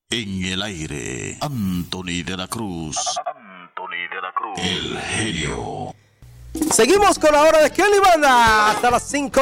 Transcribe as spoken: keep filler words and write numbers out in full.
En el aire, Anthony de la Cruz. Anthony de la Cruz. El genio. Seguimos con la hora de Kelly Banda hasta las cinco